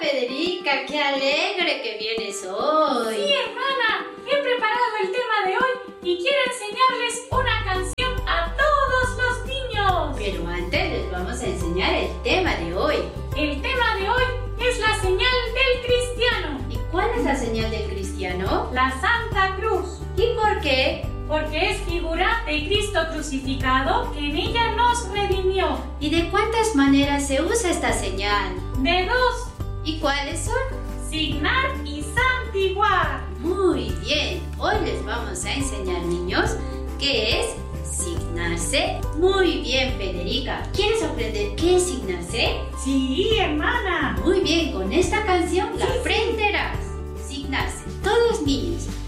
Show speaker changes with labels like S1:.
S1: Federica, qué alegre que vienes hoy.
S2: Sí, hermana, he preparado el tema de hoy y quiero enseñarles una canción a todos los niños.
S1: Pero antes les vamos a enseñar el tema de hoy.
S2: El tema de hoy es la señal del cristiano.
S1: ¿Y cuál es la señal del cristiano?
S2: La Santa Cruz.
S1: ¿Y por qué?
S2: Porque es figura de Cristo crucificado que en ella nos redimió.
S1: ¿Y de cuántas maneras se usa esta señal?
S2: De dos:
S1: ¿Y cuáles son?
S2: signar y santiguar.
S1: Muy bien, hoy les vamos a enseñar, niños, qué es signarse. Muy bien, Federica, ¿quieres aprender qué es signarse?
S2: Sí, hermana.
S1: Muy bien, con esta canción la aprenderás. Signarse. Todos niños,